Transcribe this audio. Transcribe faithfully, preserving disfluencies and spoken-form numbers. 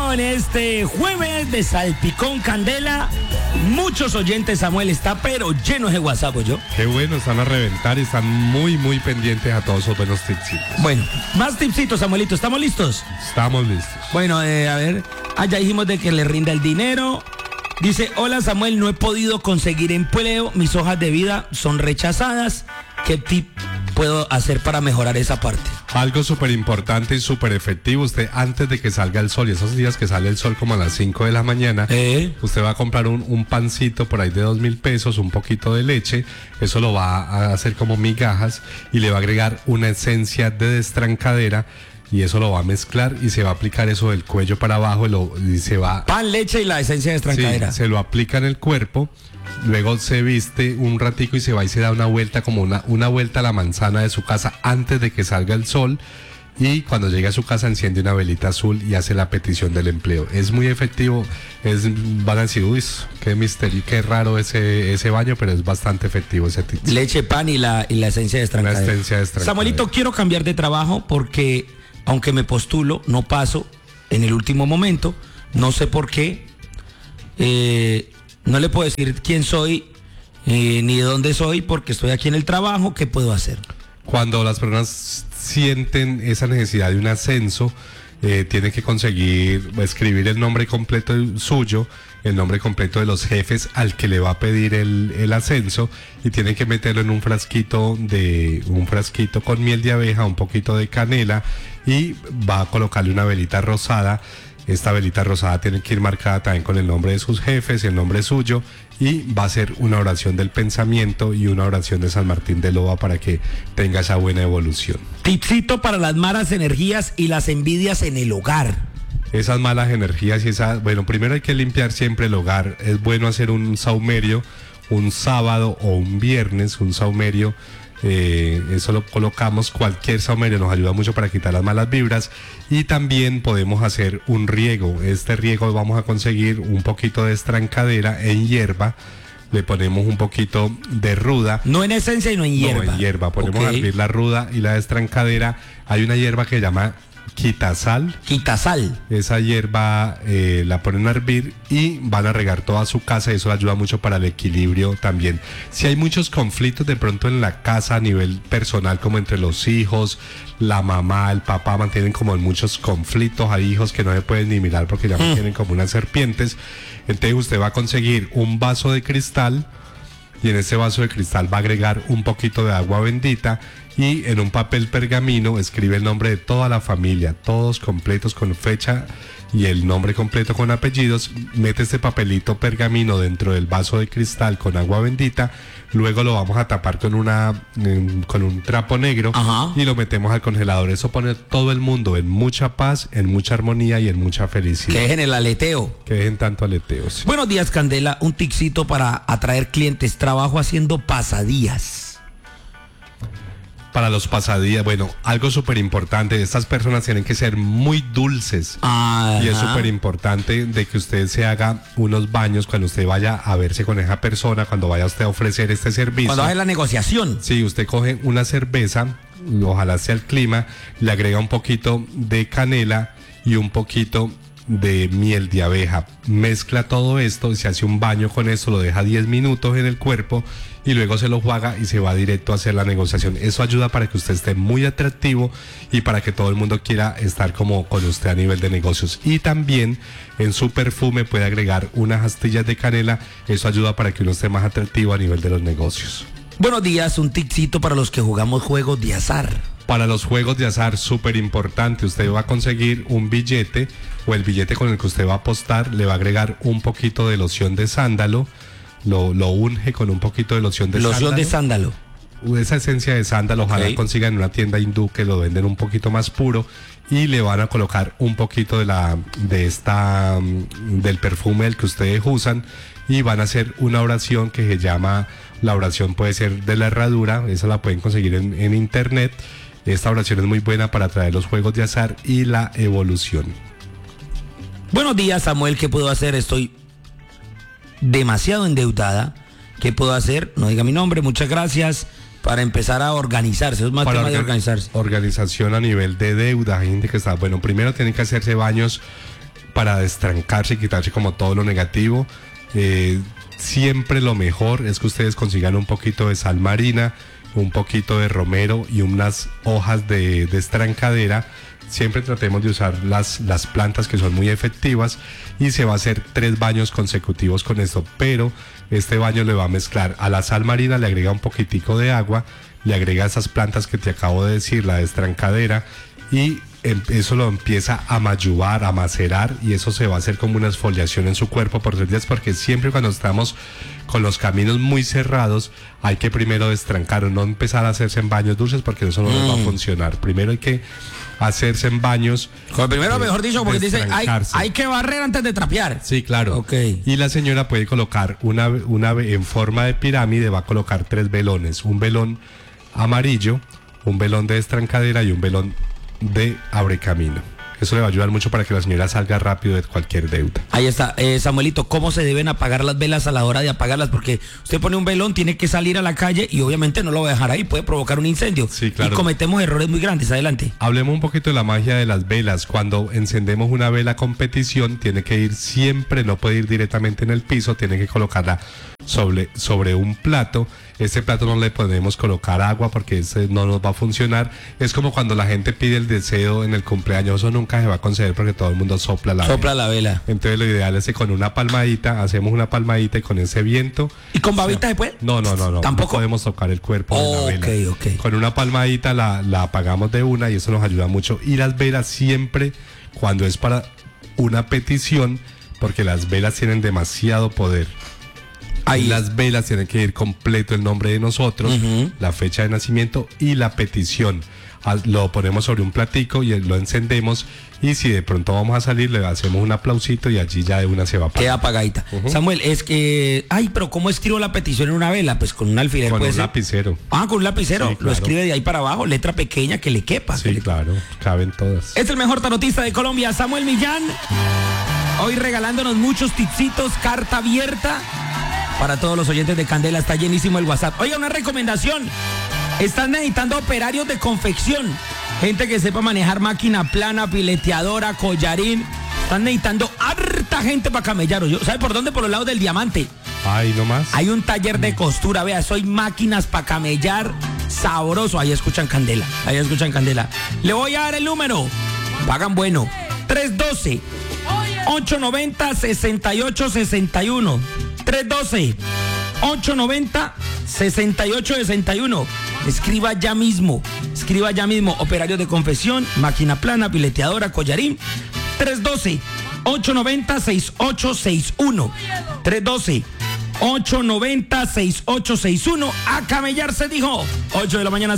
bueno, en este jueves de Salpicón Candela, muchos oyentes, Samuel, está pero llenos de WhatsApp, ¿yo? Qué bueno, están a reventar y están muy, muy pendientes a todos esos buenos tipsitos. Bueno, más tipsitos, Samuelito, ¿estamos listos? Estamos listos. Bueno, eh, a ver, ah, ya dijimos de que le rinda el dinero. Dice, hola Samuel, no he podido conseguir empleo, mis hojas de vida son rechazadas. ¿Qué tip puedo hacer para mejorar esa parte? Algo súper importante y súper efectivo, usted antes de que salga el sol, y esos días que sale el sol como a las cinco de la mañana, ¿Eh? usted va a comprar un, un pancito por ahí de dos mil pesos, un poquito de leche, eso lo va a hacer como migajas y le va a agregar una esencia de destrancadera. Y eso lo va a mezclar y se va a aplicar eso del cuello para abajo y, lo, y se va... Pan, leche y la esencia de estrancadera. Sí, se lo aplica en el cuerpo, luego se viste un ratico y se va y se da una vuelta, como una, una vuelta a la manzana de su casa antes de que salga el sol. Y cuando llegue a su casa enciende una velita azul y hace la petición del empleo. Es muy efectivo, es, van a decir, uy, qué misterio, qué raro ese, ese baño, pero es bastante efectivo ese tip. Leche, pan y la, y la esencia de estrancadera. La esencia de estrancadera. Samuelito, quiero cambiar de trabajo porque... aunque me postulo, no paso en el último momento, no sé por qué, eh, no le puedo decir quién soy eh, ni de dónde soy porque estoy aquí en el trabajo. ¿Qué puedo hacer? Cuando las personas sienten esa necesidad de un ascenso, eh, tienen que conseguir escribir el nombre completo suyo, el nombre completo de los jefes al que le va a pedir el, el ascenso, y tienen que meterlo en un frasquito de un frasquito con miel de abeja, un poquito de canela, y va a colocarle una velita rosada. Esta velita rosada tiene que ir marcada también con el nombre de sus jefes, el nombre suyo, y va a ser una oración del pensamiento y una oración de San Martín de Loba para que tenga esa buena evolución. Tipsito para las malas energías y las envidias en el hogar. Esas malas energías y esas... Bueno, primero hay que limpiar siempre el hogar. Es bueno hacer un saumerio un sábado o un viernes, un saumerio. Eh, eso lo colocamos, cualquier saumerio nos ayuda mucho para quitar las malas vibras. Y también podemos hacer un riego. Este riego vamos a conseguir un poquito de estrancadera en hierba. Le ponemos un poquito de ruda. No en esencia, sino en hierba. No, en hierba. Ponemos Okay. a hervir la ruda y la estrancadera. Hay una hierba que se llama quitasal. Quitasal. Esa hierba eh, la ponen a hervir y van a regar toda su casa, y eso ayuda mucho para el equilibrio también. Si hay muchos conflictos de pronto en la casa a nivel personal, como entre los hijos, la mamá, el papá, mantienen como muchos conflictos, hay hijos que no se pueden ni mirar porque ya mm. tienen como unas serpientes. Entonces usted va a conseguir un vaso de cristal, y en ese vaso de cristal va a agregar un poquito de agua bendita, y en un papel pergamino escribe el nombre de toda la familia, todos completos con fecha y el nombre completo con apellidos. Mete este papelito pergamino dentro del vaso de cristal con agua bendita, luego lo vamos a tapar con una eh, con un trapo negro. Ajá. Y lo metemos al congelador. Eso pone todo el mundo en mucha paz, en mucha armonía y en mucha felicidad. Que dejen el aleteo. Que dejen tanto aleteo. Sí. Buenos días, Candela, un ticito para atraer clientes. Trabajo haciendo pasadías. Para los pasadías, bueno, algo súper importante, estas personas tienen que ser muy dulces. Ajá. Y es súper importante de que usted se haga unos baños cuando usted vaya a verse con esa persona, cuando vaya usted a ofrecer este servicio. Cuando haga la negociación. Sí, usted coge una cerveza, ojalá sea el clima, le agrega un poquito de canela y un poquito de miel de abeja, mezcla todo esto, se hace un baño con esto, lo deja diez minutos en el cuerpo y luego se lo juega y se va directo a hacer la negociación. Eso ayuda para que usted esté muy atractivo y para que todo el mundo quiera estar como con usted a nivel de negocios. Y también en su perfume puede agregar unas astillas de canela, eso ayuda para que uno esté más atractivo a nivel de los negocios. Buenos días, un ticito para los que jugamos juegos de azar. Para los juegos de azar, súper importante, usted va a conseguir un billete o el billete con el que usted va a apostar, le va a agregar un poquito de loción de sándalo, lo, lo unge con un poquito de loción de loción sándalo. Loción de sándalo. Esa esencia de sándalo, ojalá okay. consigan en una tienda hindú que lo venden un poquito más puro, y le van a colocar un poquito de la de esta del perfume del que ustedes usan, y van a hacer una oración que se llama, la oración puede ser de la herradura, esa la pueden conseguir en, en internet. Esta oración es muy buena para traer los juegos de azar y la evolución. Buenos días, Samuel, ¿qué puedo hacer? Estoy demasiado endeudada. ¿Qué puedo hacer? No diga mi nombre, muchas gracias. Para empezar a organizarse, es más para tema orga- de organizarse. Organización a nivel de deuda, hay gente que está, bueno, primero tienen que hacerse baños para destrancarse y quitarse como todo lo negativo. Eh, siempre lo mejor es que ustedes consigan un poquito de sal marina, un poquito de romero y unas hojas de destrancadera. Siempre tratemos de usar las, las plantas que son muy efectivas y se va a hacer tres baños consecutivos con esto, pero este baño le va a mezclar a la sal marina, le agrega un poquitico de agua, le agrega esas plantas que te acabo de decir, la destrancadera, y eso lo empieza a mayuvar, a macerar, y eso se va a hacer como una exfoliación en su cuerpo por tres días, porque siempre cuando estamos con los caminos muy cerrados hay que primero destrancar, no empezar a hacerse en baños dulces, porque eso no mm. nos va a funcionar. Primero hay que hacerse en baños. Con primero, de, mejor dicho, porque dice hay, hay que barrer antes de trapear. Sí, claro. Okay. Y la señora puede colocar una, una en forma de pirámide, va a colocar tres velones, un velón amarillo, un velón de destrancadera y un velón de abrecamino. Eso le va a ayudar mucho para que la señora salga rápido de cualquier deuda. Ahí está, eh, Samuelito, ¿cómo se deben apagar las velas a la hora de apagarlas? Porque usted pone un velón, tiene que salir a la calle y obviamente no lo va a dejar ahí, puede provocar un incendio. Sí, claro. Y cometemos errores muy grandes. Adelante. Hablemos un poquito de la magia de las velas. Cuando encendemos una vela con petición, tiene que ir siempre, no puede ir directamente en el piso, tiene que colocarla sobre, sobre un plato. Este plato no le podemos colocar agua porque ese no nos va a funcionar. Es como cuando la gente pide el deseo en el cumpleaños, eso nunca se va a conceder porque todo el mundo sopla la sopla vela. la vela. Entonces lo ideal es que con una palmadita, hacemos una palmadita y con ese viento. ¿Y con babita después? No, no, no, no. ¿Tampoco? No podemos tocar el cuerpo oh, de la vela. Ok, ok. Con una palmadita la, la apagamos de una y eso nos ayuda mucho. Y las velas siempre, cuando es para una petición, porque las velas tienen demasiado poder. Ahí las velas tienen que ir completo el nombre de nosotros, uh-huh. la fecha de nacimiento y la petición. Lo ponemos sobre un platico y lo encendemos, y si de pronto vamos a salir le hacemos un aplausito y allí ya de una se va a apagar. Queda apagadita. Uh-huh. Samuel, es que, ay, pero ¿cómo escribo la petición en una vela? Pues con un alfiler. Con un ser. lapicero. Ah, con un lapicero. Sí, claro. Lo escribe de ahí para abajo, letra pequeña que le quepa. Sí, le... claro, caben todas. Es el mejor tarotista de Colombia, Samuel Millán. Hoy regalándonos muchos tipsitos, carta abierta. Para todos los oyentes de Candela, está llenísimo el WhatsApp. Oiga, una recomendación. Están necesitando operarios de confección. Gente que sepa manejar máquina plana, pileteadora, collarín. Están necesitando harta gente para camellar. ¿Sabe por dónde? Por los lados del Diamante. Ay, no más. Hay un taller de costura. Vea, soy máquinas para camellar. Sabroso. Ahí escuchan Candela. Ahí escuchan Candela. Le voy a dar el número. Pagan bueno. tres uno dos, ocho nueve cero, seis ocho seis uno. tres uno dos, ocho nueve cero, seis ocho seis uno. Escriba ya mismo, escriba ya mismo, operarios de confección, máquina plana, pileteadora, collarín. tres uno dos, ocho nueve cero, seis ocho seis uno. tres uno dos, ocho nueve cero, seis ocho seis uno. A camellar se dijo. ocho de la mañana.